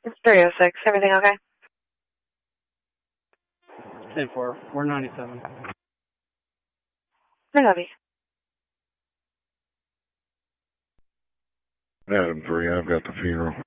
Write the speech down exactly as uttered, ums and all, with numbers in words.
It's three oh six. Everything okay? ten four, four ninety-seven. I love you. Adam three, I've got the funeral.